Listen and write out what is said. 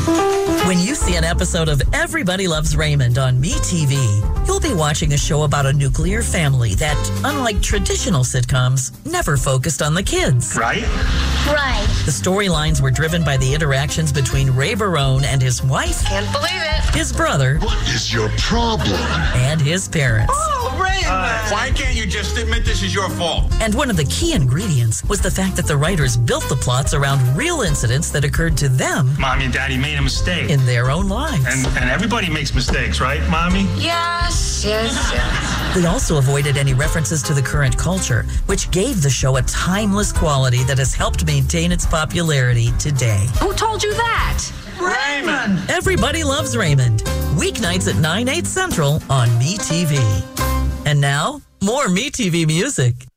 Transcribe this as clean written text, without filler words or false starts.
When you see an episode of Everybody Loves Raymond on MeTV, you'll be watching a show about a nuclear family that, unlike traditional sitcoms, never focused on the kids. Right? Right. The storylines were driven by the interactions between Ray Barone and his wife. Can't believe it. His brother. What is your problem? And his parents. Oh, Raymond! Why can't you just admit this is your fault? And one of the key ingredients was the fact that the writers built the plots around real incidents that occurred to them. Mommy and Daddy made a mistake. In their own lives. And everybody makes mistakes, right, Mommy? Yes. They also avoided any references to the current culture, which gave the show a timeless quality that has helped maintain its popularity today. Who told you that? Raymond! Everybody Loves Raymond. Weeknights at 9/8 Central on MeTV. And now, more MeTV music.